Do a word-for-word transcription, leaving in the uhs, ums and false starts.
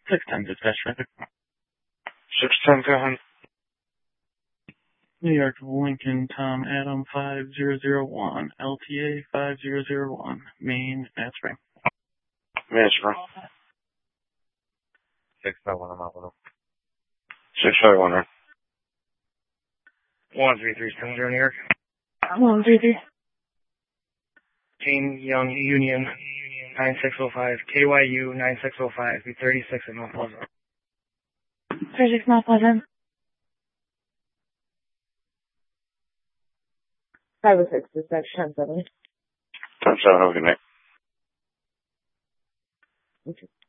six ten dispatch traffic. six ten, go ahead. New York Lincoln Tom Adam five zero zero one, L T A five zero zero one, Main at Spring. Main at Spring. six five one, I'm out with him. six five one, right? one three three seven zero, New York. one three three. Team Young Union nine six zero five, K Y U nine six zero five, be thirty-six at Mount Pleasant. thirty-six Mount Pleasant. five oh six, dispatch ten seven. ten seven, have a good night. Okay.